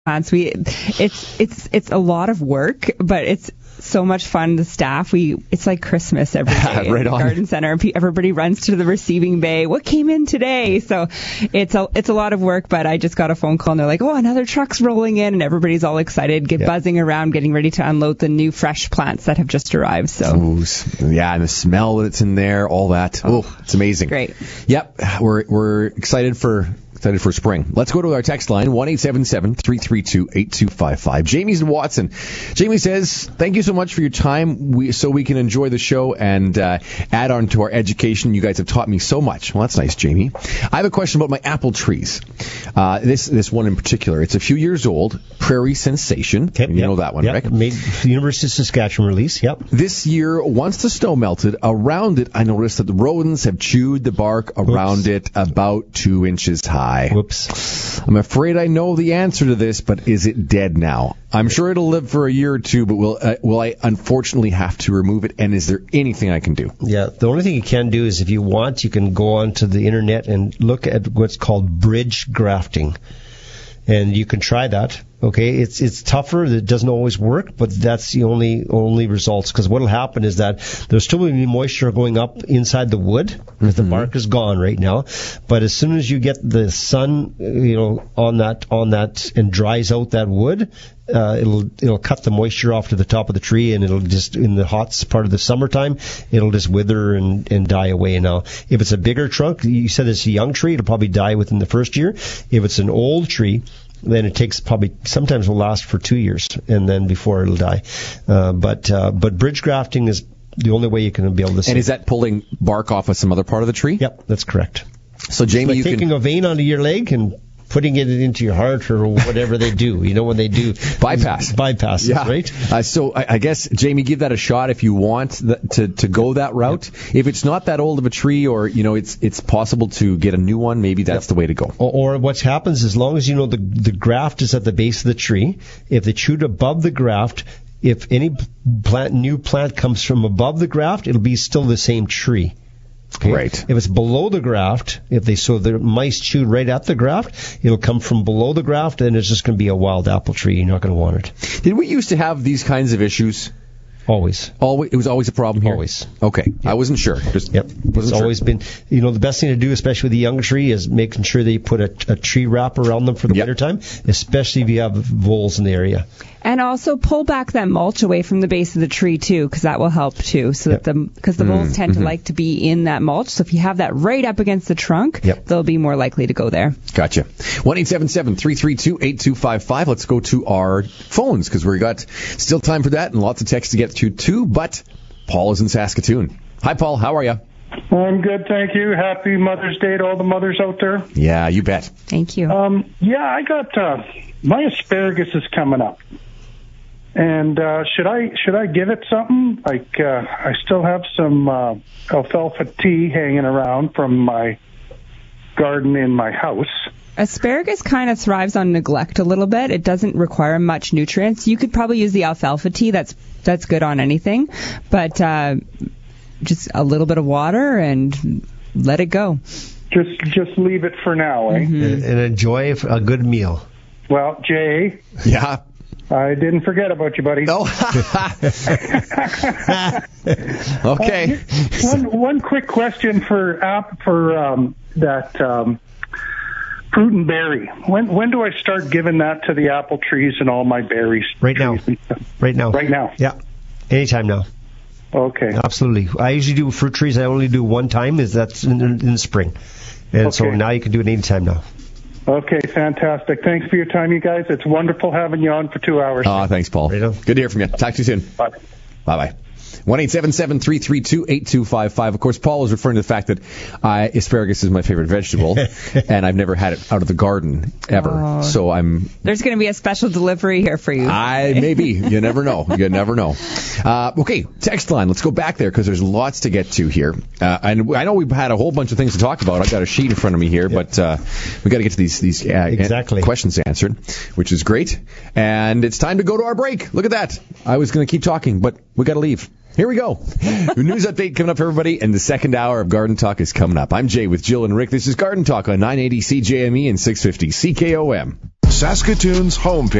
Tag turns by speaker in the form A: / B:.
A: plants. It's a lot of work, but it's so much fun. The staff, it's like Christmas every day
B: right
A: in the
B: on.
A: garden center. Everybody runs to the receiving bay. What came in today? So it's a lot of work, but I just got a phone call and they're like, oh, another truck's rolling in, and everybody's all excited, buzzing around, getting ready to unload the new fresh plants that have just arrived. So
B: yeah, and the smell that's in there, all that. Oh, it's amazing.
A: Great.
B: Yep, we're excited for spring. Let's go to our text line, 1-877-332-8255. Jamie's in Watson. Jamie says, thank you so much for your time so we can enjoy the show and add on to our education. You guys have taught me so much. Well, that's nice, Jamie. I have a question about my apple trees. This one in particular. It's a few years old, Prairie Sensation.
C: Okay,
B: you know that one, Rick?
C: Made the University of Saskatchewan release, yep.
B: This year, once the snow melted, around it, I noticed that the rodents have chewed the bark around it about 2 inches high.
C: Whoops.
B: I'm afraid I know the answer to this, but is it dead now? I'm sure it'll live for a year or two, but will I unfortunately have to remove it? And is there anything I can do?
C: Yeah, the only thing you can do is if you want, you can go onto the internet and look at what's called bridge grafting. And you can try that. Okay, it's tougher. It doesn't always work, but that's the only results. Because what will happen is that there's still going to be moisture going up inside the wood because the bark is gone right now. But as soon as you get the sun, on that and dries out that wood, it'll cut the moisture off to the top of the tree, and it'll just, in the hot part of the summertime, it'll just wither and die away. Now, if it's a bigger trunk, you said it's a young tree, it'll probably die within the first year. If it's an old tree, then it takes sometimes will last for 2 years, and then before it'll die. But bridge grafting is the only way you can be able to see.
B: And is that pulling bark off of some other part of the tree?
C: Yep, that's correct.
B: So, Jamie,
C: it's like taking a vein onto your leg and putting it into your heart or whatever they do. When they do bypass,
B: yeah.
C: Right?
B: So I guess, Jamie, give that a shot if you want to go that route. Yep. If it's not that old of a tree, or it's possible to get a new one, maybe that's the way to go.
C: Or what happens, as long as the graft is at the base of the tree, if they chewed above the graft, if any new plant comes from above the graft, it'll be still the same tree. Okay.
B: Right.
C: If it's below the graft, the mice chewed right at the graft, it'll come from below the graft, and it's just going to be a wild apple tree. You're not going to want it.
B: Did we used to have these kinds of issues?
C: Always.
B: It was always a problem here?
C: Always.
B: Okay. Yep. I wasn't sure.
C: It's always been, the best thing to do, especially with the young tree, is making sure that you put a tree wrap around them for the wintertime, especially if you have voles in the area.
A: And also pull back that mulch away from the base of the tree too, because that will help too. So that because the voles tend to like to be in that mulch. So if you have that right up against the trunk, they'll be more likely to go there.
B: Gotcha. 1-877-332-8255. Let's go to our phones, because we got still time for that and lots of texts to get through too. But Paul is in Saskatoon. Hi, Paul. How are you?
D: I'm good, thank you. Happy Mother's Day to all the mothers out there.
B: Yeah, you bet.
A: Thank you.
D: I got my asparagus is coming up. And should I give it something? Like I still have some alfalfa tea hanging around from my garden in my house.
A: Asparagus kind of thrives on neglect a little bit. It doesn't require much nutrients. You could probably use the alfalfa tea. That's good on anything, but just a little bit of water and let it go.
D: Just leave it for now, eh?
C: And enjoy a good meal.
D: Well, Jay.
B: Yeah.
D: I didn't forget about you, buddy.
B: Oh. Okay.
D: One quick question for that fruit and berry. When do I start giving that to the apple trees and all my berries?
C: Right now. Right now.
D: Right now.
C: Yeah. Anytime now.
D: Okay.
C: Absolutely. I usually do fruit trees. I only do one time. That's in the spring. And so now you can do it anytime now.
D: Okay, fantastic. Thanks for your time, you guys. It's wonderful having you on for 2 hours.
B: Thanks, Paul. Good to hear from you. Talk to you soon.
D: Bye.
B: Bye-bye. 1-877-332-8255. Of course, Paul was referring to the fact that asparagus is my favorite vegetable, and I've never had it out of the garden ever.
A: Oh.
B: So
A: There's going to be a special delivery here for you.
B: Maybe. You never know. You never know. Okay, text line. Let's go back there because there's lots to get to here. And I know we've had a whole bunch of things to talk about. I've got a sheet in front of me here, but we got to get to these questions answered, which is great. And it's time to go to our break. Look at that. I was going to keep talking, but we got to leave. Here we go. News update coming up, everybody, and the second hour of Garden Talk is coming up. I'm Jay with Jill and Rick. This is Garden Talk on 980 CJME and 650 CKOM.
E: Saskatoon's homepage.